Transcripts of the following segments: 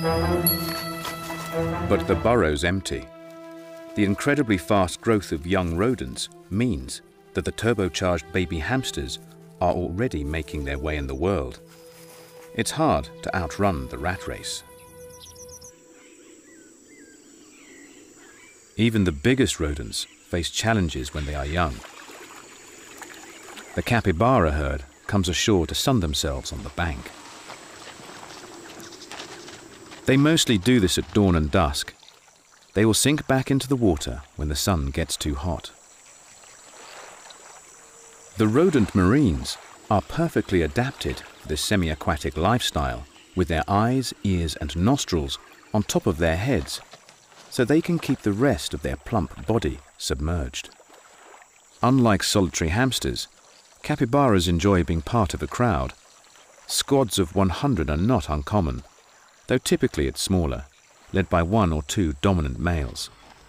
But the burrow's empty. The incredibly fast growth of young rodents means that the turbocharged baby hamsters are already making their way in the world. It's hard to outrun the rat race. Even the biggest rodents face challenges when they are young. The capybara herd comes ashore to sun themselves on the bank. They mostly do this at dawn and dusk. They will sink back into the water when the sun gets too hot. The rodent marines are perfectly adapted for this semi-aquatic lifestyle, with their eyes, ears and nostrils on top of their heads, so they can keep the rest of their plump body submerged. Unlike solitary hamsters, capybaras enjoy being part of a crowd. Squads of 100 are not uncommon, though typically it's smaller, led by 1 or 2 dominant males.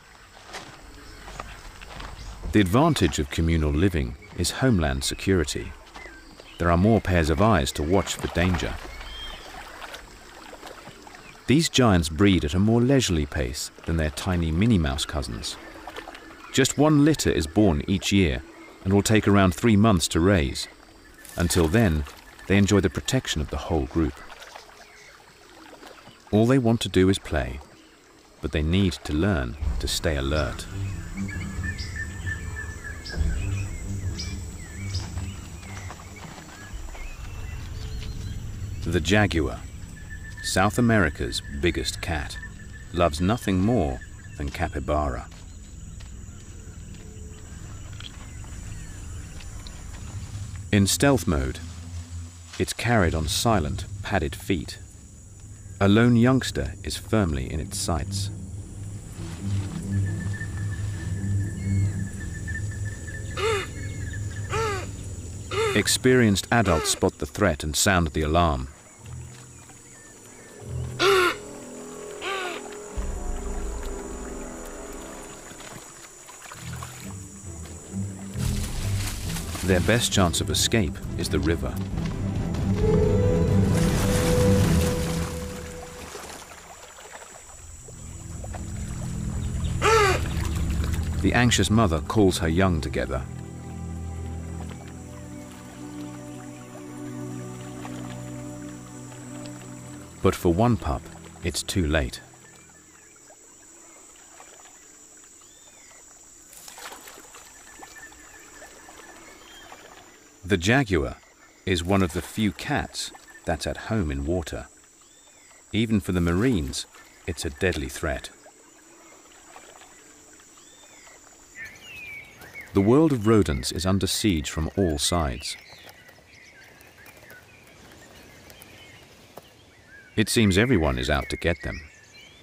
The advantage of communal living is homeland security. There are more pairs of eyes to watch for danger. These giants breed at a more leisurely pace than their tiny Minnie Mouse cousins. Just 1 litter is born each year and will take around 3 months to raise. Until then, they enjoy the protection of the whole group. All they want to do is play, but they need to learn to stay alert. The jaguar, South America's biggest cat, loves nothing more than capybara. In stealth mode, it's carried on silent, padded feet. A lone youngster is firmly in its sights. Experienced adults spot the threat and sound the alarm. Their best chance of escape is the river. The anxious mother calls her young together. But for one pup, it's too late. The jaguar is one of the few cats that's at home in water. Even for the Marines, it's a deadly threat. The world of rodents is under siege from all sides. It seems everyone is out to get them.